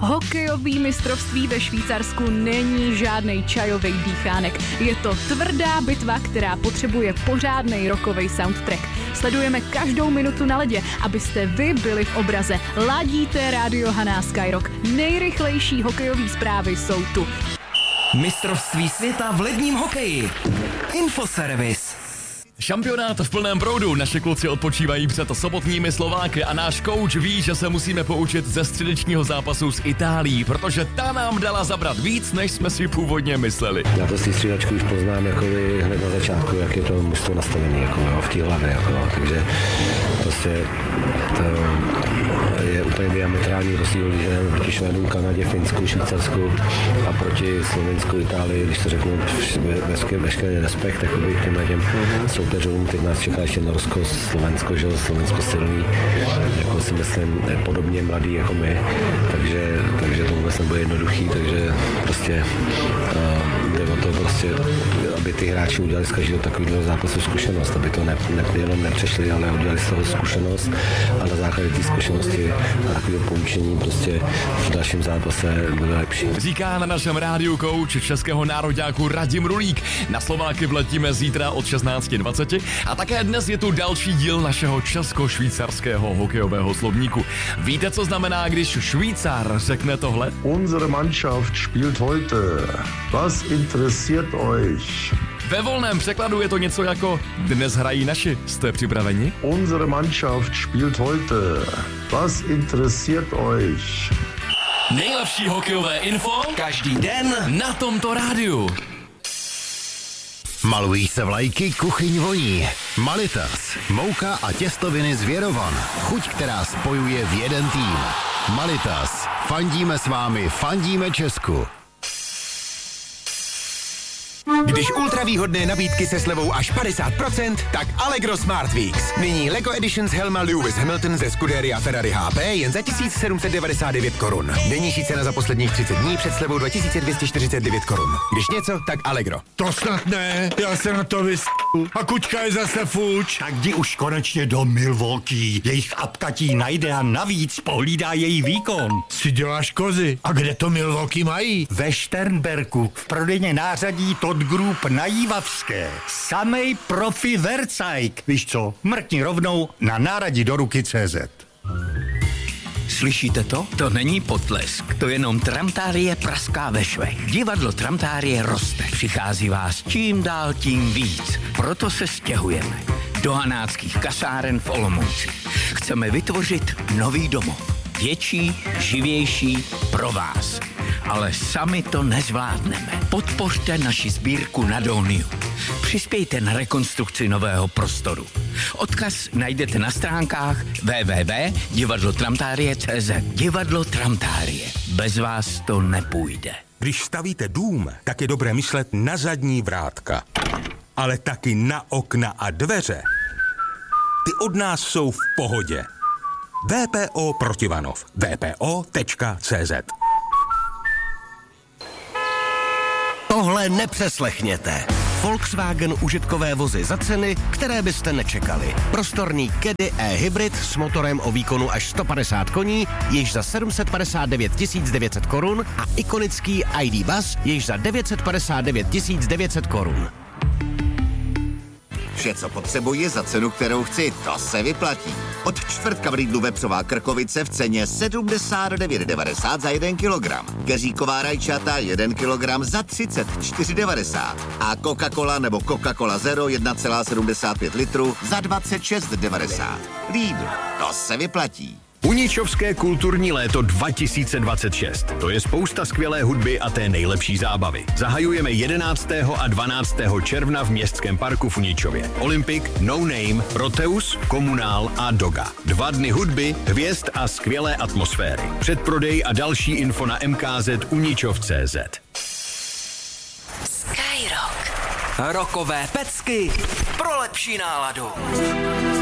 Hokejový mistrovství ve Švýcarsku není žádnej čajovej dýchánek. Je to tvrdá bitva, která potřebuje pořádnej rockovej soundtrack. Sledujeme každou minutu na ledě, abyste vy byli v obraze. Ladíte Radio Haná Skyrock. Nejrychlejší hokejové zprávy jsou tu. Mistrovství světa v ledním hokeji. Infoservis. Šampionát v plném proudu, naše kluci odpočívají před sobotními Slováky a náš kouč ví, že se musíme poučit ze středečního zápasu s Itálií, protože ta nám dala zabrat víc, než jsme si původně mysleli. Já to z té střídačky už poznám jakoby hned na začátku, jak je to mužstvo nastavené jako, v té hlavě, jako, takže prostě to je úplně diametrální rozdíl, když jdeme proti Švédům, Kanadě, Finsku, Švýcarsku a proti Slovensku, Itálii, když to řeknu veškerý respekt jakoby, k těm soupeřům, teď nás čeká ještě Norsko, Slovensko, že Slovensko silný, jako si myslím, podobně mladý jako my, takže to vůbec nebude jednoduchý, takže prostě jde o to prostě, aby ty hráči udělali z každého takového zápasu zkušenost, aby to jenom nepřešli, ale udělali z toho zkušenost a na základě té zkušenosti a takového poučení prostě v dalším zápase bude lepší. Říká na našem rádiu kouč českého nároďáku Radim Rulík. Na Slováky vletíme zítra od 16:20 a také dnes je tu další díl našeho česko-švýcarského hokejového slovníku. Víte, co znamená, když Švýcar řekne tohle? Unsere Mannschaft spielt heute. Was interessiert euch? Ve volném překladu je to něco jako dnes hrají naši. Jste připraveni? Unsere Mannschaft spielt heute. Was interessiert euch? Nejlepší hokejové info každý den na tomto rádiu. Malují se vlajky, kuchyň voní. Malitas, mouka a těstoviny z Věrovan. Chuť, která spojuje v jeden tým. Malitas, fandíme s vámi, fandíme Česku. Když ultravýhodné nabídky se slevou až 50%, tak Allegro Smart Weeks. Nyní Lego Editions helma Lewis Hamilton ze Scuderia Ferrari HP jen za 1799 korun. Nejnižší cena za posledních 30 dní před slevou 2249 korun. Když něco, tak Allegro. To snad ne, já se na to a kuťka je zase fuč. Tak jdi už konečně do Milwaukee. Jejich apka ti najde a navíc pohlídá její výkon. Si děláš kozy. A kde to Milwaukee mají? Ve Šternberku, v prodejně nářadí Todd Group na Jívavské. Samej profi Vercajk. Víš co, mrkni rovnou na náradí do ruky CZ. Slyšíte to? To není potlesk, to jenom Tramtárie praská ve švech. Divadlo Tramtárie roste, přichází vás čím dál tím víc. Proto se stěhujeme do Hanáckých kasáren v Olomouci. Chceme vytvořit nový domov. Větší, živější pro vás. Ale sami to nezvládneme. Podpořte naši sbírku na Doniu. Přispějte na rekonstrukci nového prostoru. Odkaz najdete na stránkách www.divadlotramtárie.cz. Divadlo Tramtárie. Bez vás to nepůjde. Když stavíte dům, tak je dobré myslet na zadní vrátka. Ale taky na okna a dveře. Ty od nás jsou v pohodě. VPO Protivanov. vpo.cz. Tohle nepřeslechněte. Volkswagen užitkové vozy za ceny, které byste nečekali. Prostorný Caddy e-hybrid s motorem o výkonu až 150 koní, již za 759 900 korun a ikonický ID Buzz, již za 959 900 korun. Vše, co potřebuji za cenu, kterou chci, to se vyplatí. Od čtvrtka v Lidlu vepřová krkovice v ceně 79,90 za 1 kilogram. Keříková rajčata 1 kilogram za 34,90. A Coca-Cola nebo Coca-Cola Zero 1,75 litru za 26,90. Lidl, to se vyplatí. Uničovské kulturní léto 2026. To je spousta skvělé hudby a té nejlepší zábavy. Zahajujeme 11. a 12. června v Městském parku v Uničově. Olympik, No Name, Proteus, Komunál a Doga. 2 dny hudby, hvězd a skvělé atmosféry. Předprodej a další info na mkzuničov.cz. Skyrock. Rockové pecky pro lepší náladu.